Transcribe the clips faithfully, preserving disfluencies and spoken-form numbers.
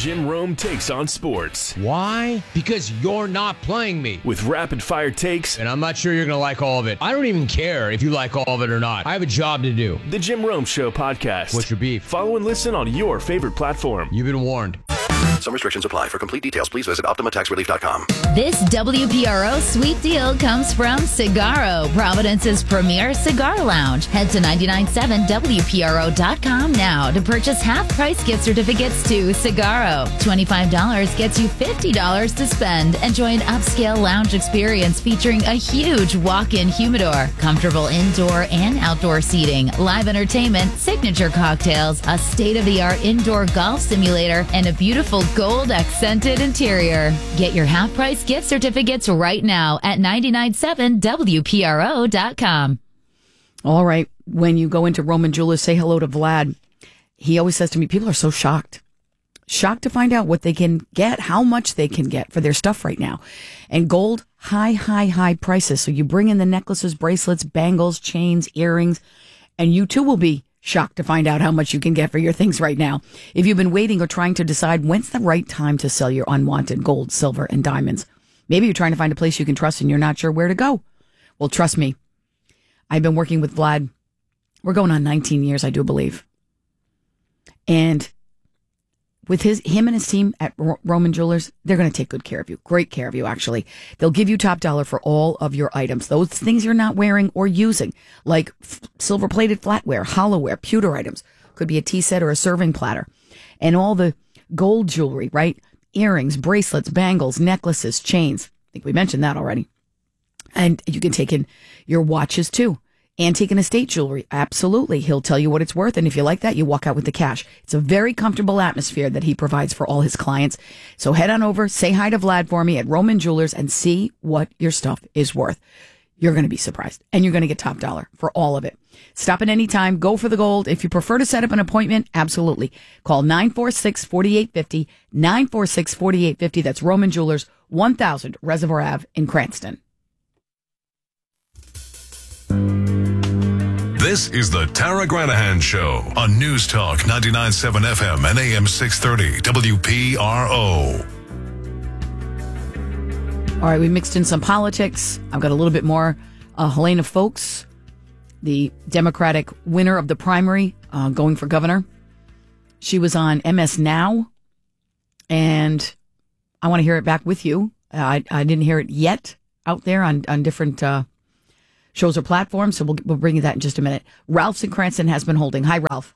Jim Rome takes on sports. Why? Because you're not playing me. With rapid-fire takes. And I'm not sure you're going to like all of it. I don't even care if you like all of it or not. I have a job to do. The Jim Rome Show podcast. What's your beef? Follow and listen on your favorite platform. You've been warned. Some restrictions apply. For complete details, please visit Optima Tax Relief dot com. This W P R O sweet deal comes from Cigaro, Providence's premier cigar lounge. Head to nine nine seven W P R O dot com now to purchase half-price gift certificates to Cigaro. twenty-five dollars gets you fifty dollars to spend. Enjoy an upscale lounge experience featuring a huge walk-in humidor, comfortable indoor and outdoor seating, live entertainment, signature cocktails, a state-of-the-art indoor golf simulator, and a beautiful gold accented interior. Get your half-price gift certificates right now at nine nine seven W P R O dot com. All right. When you go into Roman Jewelers, say hello to Vlad. He always says to me, people are so shocked. Shocked to find out what they can get, how much they can get for their stuff right now. And gold, high, high, high prices. So you bring in the necklaces, bracelets, bangles, chains, earrings, and you too will be shocked to find out how much you can get for your things right now. If you've been waiting or trying to decide when's the right time to sell your unwanted gold, silver, and diamonds, maybe you're trying to find a place you can trust and you're not sure where to go. Well, trust me, I've been working with Vlad. We're going on nineteen years, I do believe. And with his, him and his team at R- Roman Jewelers, they're going to take good care of you. Great care of you, actually. They'll give you top dollar for all of your items. Those things you're not wearing or using, like f- silver-plated flatware, hollowware, pewter items. Could be a tea set or a serving platter. And all the gold jewelry, right? Earrings, bracelets, bangles, necklaces, chains. I think we mentioned that already. And you can take in your watches, too. Antique and estate jewelry, absolutely. He'll tell you what it's worth, and if you like that, you walk out with the cash. It's a very comfortable atmosphere that he provides for all his clients. So head on over, say hi to Vlad for me at Roman Jewelers, and see what your stuff is worth. You're going to be surprised, and you're going to get top dollar for all of it. Stop at any time. Go for the gold. If you prefer to set up an appointment, absolutely. Call nine four six, four eight five zero, nine four six, four eight five zero. That's Roman Jewelers, one thousand Reservoir Avenue in Cranston. This is the Tara Granahan Show on News Talk ninety-nine point seven F M and A M six thirty W P R O. All right, we mixed in some politics. I've got a little bit more. Uh, Helena Foulkes, the Democratic winner of the primary, uh, going for governor. She was on M S Now, and I want to hear it back with you. Uh, I, I didn't hear it yet out there on, on different uh, shows or platforms, so we'll, we'll bring you that in just a minute. Ralph's in Cranston has been holding. Hi, Ralph.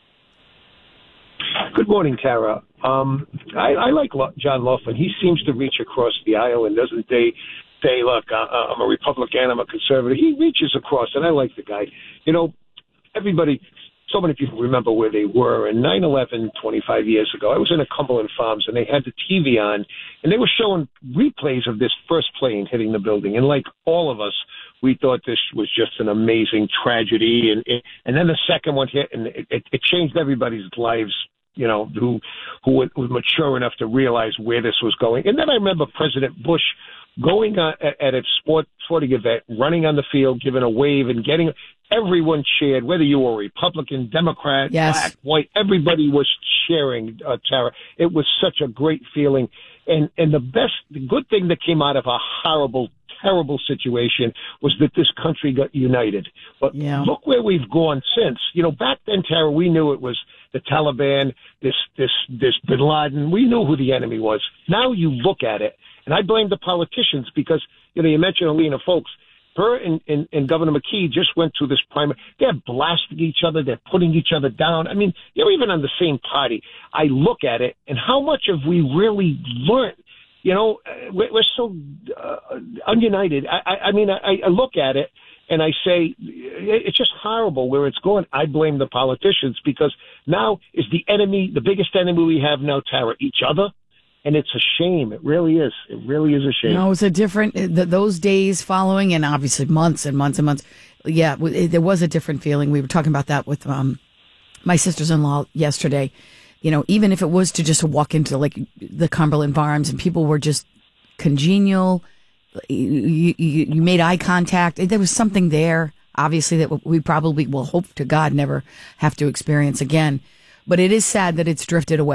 Good morning, Tara. Um, I, I like John Laughlin. He seems to reach across the aisle and doesn't they say, look, uh, I'm a Republican, I'm a conservative. He reaches across, and I like the guy. You know, everybody, so many people remember where they were. In nine eleven, twenty-five years ago, I was in a Cumberland Farms, and they had the T V on, and they were showing replays of this first plane hitting the building. And like all of us, we thought this was just an amazing tragedy. And it, and then the second one hit, and it, it, it changed everybody's lives, you know, who who was mature enough to realize where this was going. And then I remember President Bush going on, at a sport, sporting event, running on the field, giving a wave and getting everyone cheered, whether you were a Republican, Democrat, yes. black, white, everybody was cheering, uh, Tara. It was such a great feeling. And, and the best, the good thing that came out of a horrible, terrible situation was that this country got united. But yeah. Look where we've gone since. You know, back then, Tara, we knew it was the Taliban, this, this, this Bin Laden. We knew who the enemy was. Now you look at it, and I blame the politicians because, you know, you mentioned Helena Foulkes. Her and, and, and Governor McKee just went through this primary. They're blasting each other. They're putting each other down. I mean, you're even on the same party. I look at it, and how much have we really learned? You know, we're, we're so uh, ununited. I, I, I mean, I, I look at it, and I say, it's just horrible where it's going. I blame the politicians because now is the enemy, the biggest enemy we have now, Tara, each other. And it's a shame. It really is. It really is a shame. No, it's a different, th- those days following and obviously months and months and months. Yeah, it, there was a different feeling. We were talking about that with um, my sisters-in-law yesterday. You know, even if it was to just walk into like the Cumberland Farms and people were just congenial, you, you, you made eye contact. There was something there, obviously, that we probably will hope to God never have to experience again. But it is sad that it's drifted away.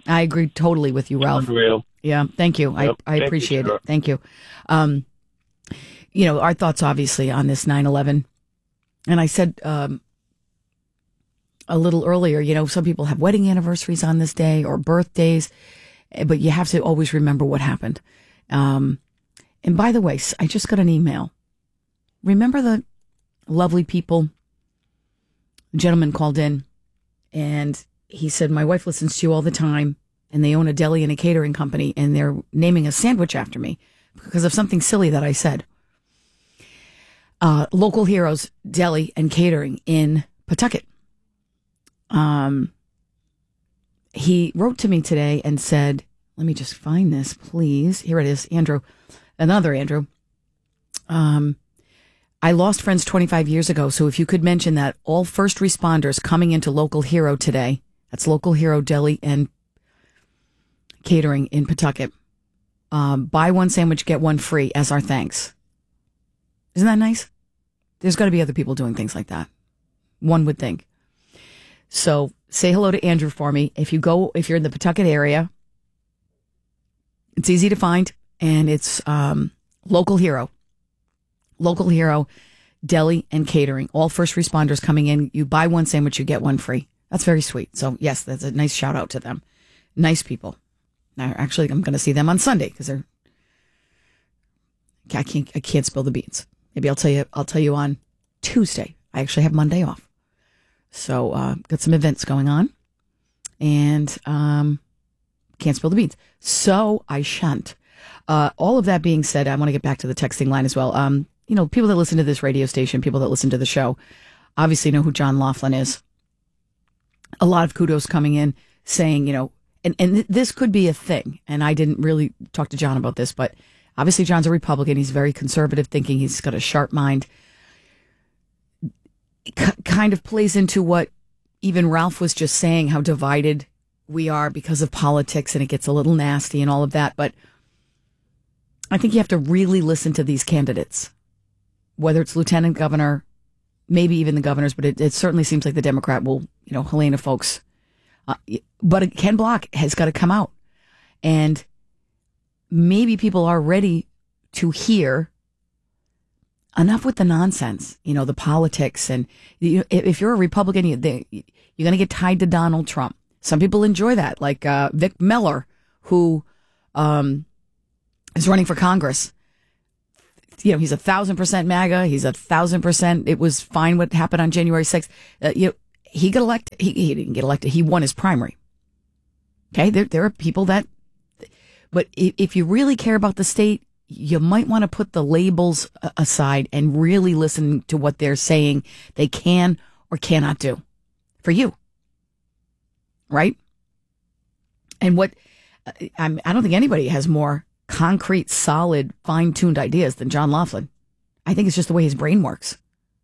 I agree totally with you, Ralph. Unreal. Yeah, thank you. Yep. I, I Thank appreciate you, it. Thank you. Um, you know, our thoughts obviously on this nine eleven. And I said um, a little earlier, you know, some people have wedding anniversaries on this day or birthdays, but you have to always remember what happened. Um, and by the way, I just got an email. Remember the lovely people? A gentleman called in and he said, my wife listens to you all the time and they own a deli and a catering company and they're naming a sandwich after me because of something silly that I said. Uh, Local Heroes Deli and Catering in Pawtucket. Um, he wrote to me today and said, let me just find this, please. Here it is, Andrew. Another Andrew. Um, I lost friends twenty-five years ago, so if you could mention that all first responders coming into Local Hero today, that's Local Hero Deli and Catering in Pawtucket, um, buy one sandwich, get one free as our thanks. Isn't that nice? There's got to be other people doing things like that. One would think. So say hello to Andrew for me. If you go, if you're in the Pawtucket area, it's easy to find and it's um, Local Hero. Local Hero Deli and Catering. All first responders coming in. You buy one sandwich, you get one free. That's very sweet. So yes, that's a nice shout out to them. Nice people. Now, actually, I'm going to see them on Sunday because they're. I can't. I can't spill the beans. Maybe I'll tell you. I'll tell you on Tuesday. I actually have Monday off, so uh, got some events going on, and um, can't spill the beans. So I shan't. Uh, all of that being said, I want to get back to the texting line as well. Um, you know, people that listen to this radio station, people that listen to the show, obviously know who John Laughlin is. A lot of kudos coming in saying, you know, and, and th- this could be a thing. And I didn't really talk to John about this, but obviously John's a Republican. He's very conservative thinking. He's got a sharp mind. C- kind of plays into what even Ralph was just saying, how divided we are because of politics and it gets a little nasty and all of that. But I think you have to really listen to these candidates, whether it's lieutenant governor, maybe even the governors, but it, it certainly seems like the Democrat will, you know, Helena folks. Uh, but Ken Block has got to come out. And maybe people are ready to hear enough with the nonsense, you know, the politics. And you, if you're a Republican, you, they, you're going to get tied to Donald Trump. Some people enjoy that, like uh, Vic Miller, who um, is running for Congress. You know, he's a thousand percent MAGA. He's a thousand percent. It was fine what happened on January sixth. Uh, you know, he got elected. He, he didn't get elected. He won his primary. Okay. There, there are people that, but if, if you really care about the state, you might want to put the labels aside and really listen to what they're saying they can or cannot do for you. Right. And what I'm, I don't think anybody has more concrete, solid, fine-tuned ideas than John Laughlin. I think it's just the way his brain works.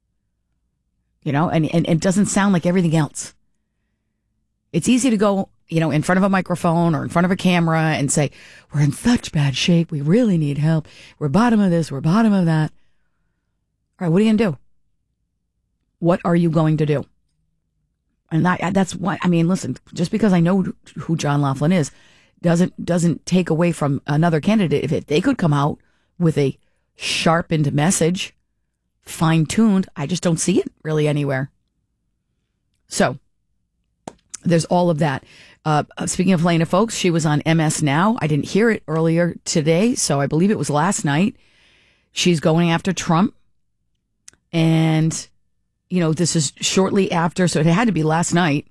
You know, and, and, and it doesn't sound like everything else. It's easy to go, you know, in front of a microphone or in front of a camera and say, we're in such bad shape. We really need help. We're bottom of this. We're bottom of that. All right, what are you going to do? What are you going to do? And that, that's what, I mean, listen, just because I know who John Laughlin is, doesn't doesn't take away from another candidate. If it, they could come out with a sharpened message, fine-tuned, I just don't see it really anywhere. So there's all of that. Uh, speaking of Helena folks, she was on M S Now. I didn't hear it earlier today, so I believe it was last night. She's going after Trump. And, you know, this is shortly after, so it had to be last night.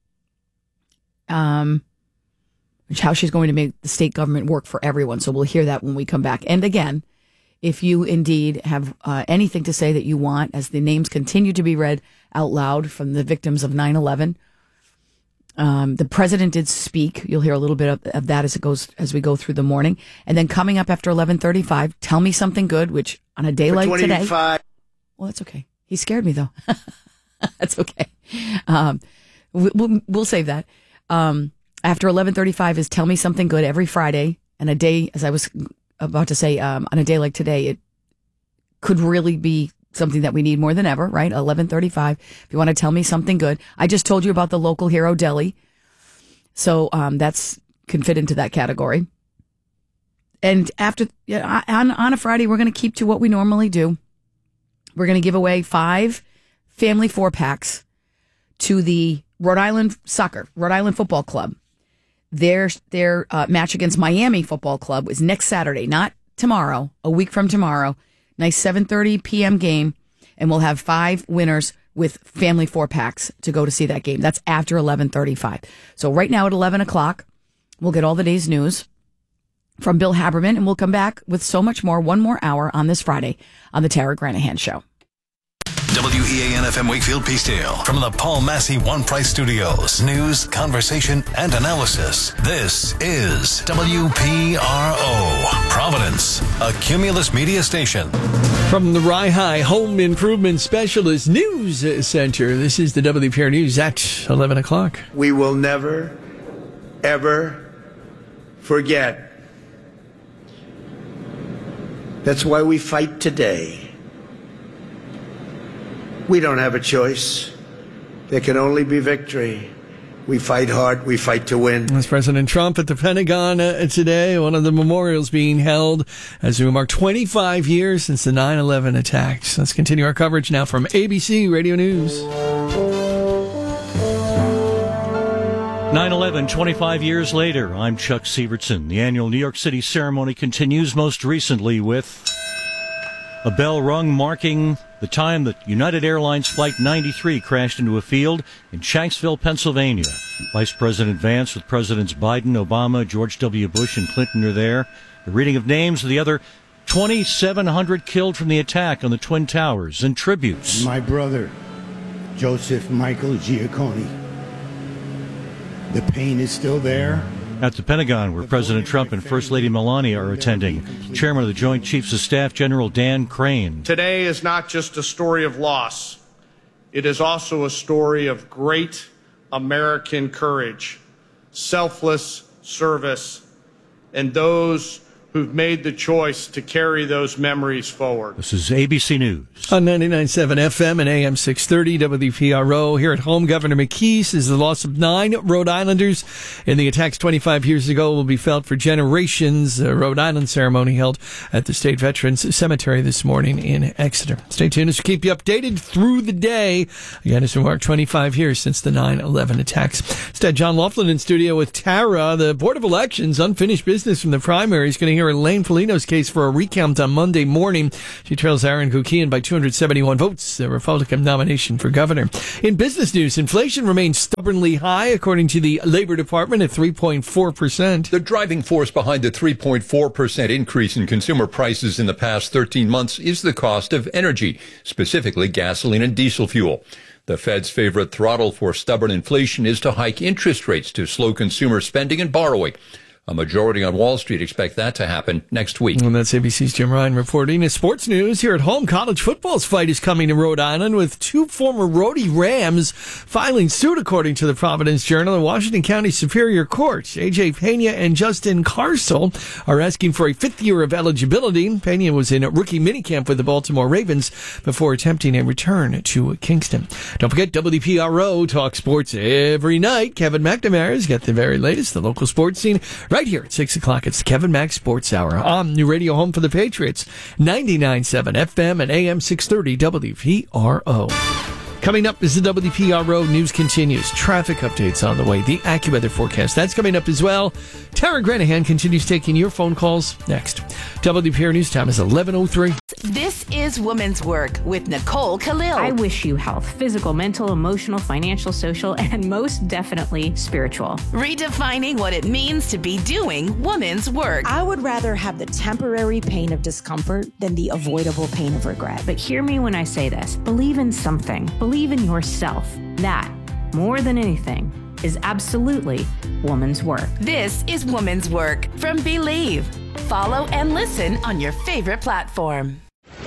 Um... how she's going to make the state government work for everyone. So we'll hear that when we come back. And again, if you indeed have uh, anything to say that you want, as the names continue to be read out loud from the victims of nine eleven, um, the president did speak. You'll hear a little bit of, of that as it goes, as we go through the morning. And then coming up after eleven thirty-five, tell me something good, which on a day like today. Well, that's okay. He scared me though. That's okay. Um, we, we'll, we'll save that. Um, After eleven thirty-five is Tell Me Something Good every Friday. And a day, as I was about to say, um, on a day like today, it could really be something that we need more than ever, right? eleven thirty-five. If you want to tell me something good. I just told you about the Local Hero Deli. So um, that's can fit into that category. And after yeah, on, on a Friday, we're going to keep to what we normally do. We're going to give away five family four packs to the Rhode Island Soccer, Rhode Island Football Club. Their their uh, match against Miami Football Club is next Saturday, not tomorrow, a week from tomorrow. Nice seven thirty p.m. game, and we'll have five winners with family four packs to go to see that game. That's after eleven thirty-five. So right now at eleven o'clock, we'll get all the day's news from Bill Haberman, and we'll come back with so much more, one more hour on this Friday on the Tara Granahan Show. W E A N F M Wakefield Peacedale from the Paul Massey One Price Studios. News, conversation, and analysis. This is W P R O, Providence, a Cumulus media station. From the Rye High Home Improvement Specialist News Center, this is the W P R News at eleven o'clock. We will never, ever forget. That's why we fight today. We don't have a choice. There can only be victory. We fight hard. We fight to win. That's President Trump at the Pentagon uh, today. One of the memorials being held as we mark twenty-five years since the nine eleven attacks. Let's continue our coverage now from A B C Radio News. nine eleven, twenty-five years later. I'm Chuck Sievertson. The annual New York City ceremony continues, most recently with a bell rung marking the time that United Airlines Flight ninety-three crashed into a field in Shanksville, Pennsylvania. Vice President Vance with Presidents Biden, Obama, George W. Bush, and Clinton are there. The reading of names of the other twenty-seven hundred killed from the attack on the Twin Towers and tributes. My brother, Joseph Michael Giacconi. The pain is still there. At the Pentagon, where President Trump and First Lady Melania are attending, Chairman of the Joint Chiefs of Staff, General Dan Crane. Today is not just a story of loss. It is also a story of great American courage, selfless service, and those who've made the choice to carry those memories forward. This is A B C News. On ninety-nine point seven F M and A M six thirty W P R O. Here at home, Governor McKee says the loss of nine Rhode Islanders in the attacks twenty-five years ago will be felt for generations. A Rhode Island ceremony held at the State Veterans Cemetery this morning in Exeter. Stay tuned as we keep you updated through the day. Again, it's been marked twenty-five years since the nine eleven attacks. Instead, John Laughlin in studio with Tara. The Board of Elections, unfinished business from the primary, is going to hear Elaine Polino's case for a recount on Monday morning. She trails Aaron Kukian by two hundred seventy-one votes, the Republican nomination for governor. In business news, inflation remains stubbornly high, according to the Labor Department, at three point four percent. The driving force behind the three point four percent increase in consumer prices in the past thirteen months is the cost of energy, specifically gasoline and diesel fuel. The Fed's favorite throttle for stubborn inflation is to hike interest rates to slow consumer spending and borrowing. A majority on Wall Street expect that to happen next week. And that's A B C's Jim Ryan reporting. In sports news, here at home, college football's fight is coming to Rhode Island, with two former Rhodey Rams filing suit, according to the Providence Journal. The Washington County Superior Court, A J Pena and Justin Carsell, are asking for a fifth year of eligibility. Pena was in a rookie minicamp with the Baltimore Ravens before attempting a return to Kingston. Don't forget, W P R O talks sports every night. Kevin McNamara's got the very latest, the local sports scene, right here at six o'clock. It's the Kevin Mack Sports Hour on New Radio Home for the Patriots, ninety-nine point seven F M and A M six thirty W P R O. Coming up as the W P R O news continues. Traffic updates on the way. The AccuWeather forecast, that's coming up as well. Tara Granahan continues taking your phone calls next. W P R News time is eleven oh three. This is Women's Work with Nicole Khalil. I wish you health, physical, mental, emotional, financial, social, and most definitely spiritual. Redefining what it means to be doing women's work. I would rather have the temporary pain of discomfort than the avoidable pain of regret. But hear me when I say this. Believe in something. Believe in yourself. That, more than anything, is absolutely woman's work. This is Woman's Work from Believe. Follow and listen on your favorite platform.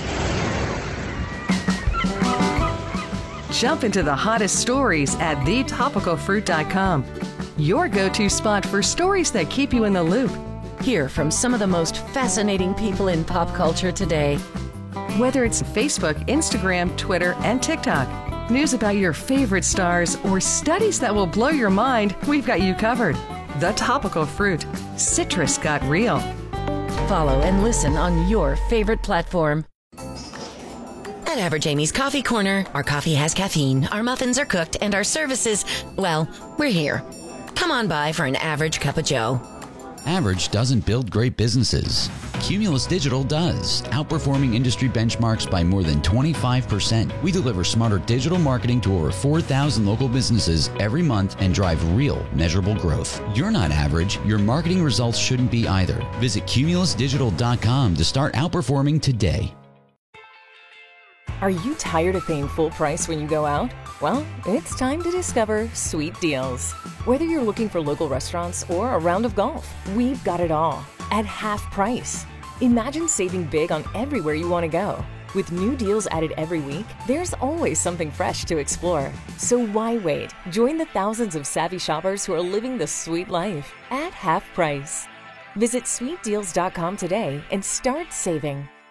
Jump into the hottest stories at the topical fruit dot com. Your go-to spot for stories that keep you in the loop. Hear from some of the most fascinating people in pop culture today. Whether it's Facebook, Instagram, Twitter, and TikTok, News about your favorite stars or studies that will blow your mind, we've got you covered. The Topical Fruit. Citrus got real. Follow and listen on your favorite platform. At Average Amy's Coffee Corner, our coffee has caffeine, our muffins are cooked, and our services, well, we're here. Come on by for an average cup of joe. Average doesn't build great businesses. Cumulus Digital does, outperforming industry benchmarks by more than twenty-five percent. We deliver smarter digital marketing to over four thousand local businesses every month and drive real, measurable growth. You're not average. Your marketing results shouldn't be either. Visit cumulus digital dot com to start outperforming today. Are you tired of paying full price when you go out? Well, it's time to discover Sweet Deals. Whether you're looking for local restaurants or a round of golf, we've got it all at half price. Imagine saving big on everywhere you want to go. With new deals added every week, there's always something fresh to explore. So why wait? Join the thousands of savvy shoppers who are living the sweet life at half price. Visit sweet deals dot com today and start saving.